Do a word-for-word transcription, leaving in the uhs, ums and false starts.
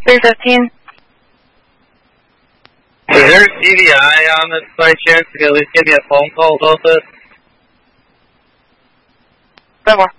three fifteen. Is there a C V I on this by chance? You can at least give me a phone call about this. Seven more.